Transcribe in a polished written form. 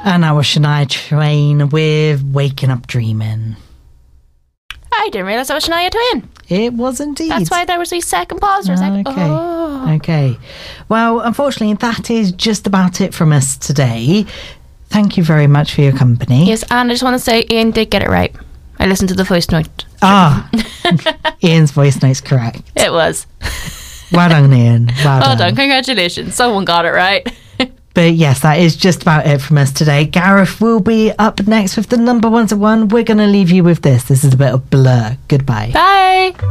And that was Shania Twain with Waking Up Dreaming. I didn't realise that was Shania Twain. It was indeed. That's why there was a second pause. I was like, oh. Okay. Well, unfortunately, that is just about it from us today. Thank you very much for your company. Yes, and I just want to say Ian did get it right. I listened to the voice note. Ian's voice note's correct. It was. Well done, Ian. Well done. Congratulations. Someone got it right. But yes, that is just about it from us today. Gareth will be up next with the number 1 to 1. We're going to leave you with this. This is a bit of Blur. Goodbye. Bye.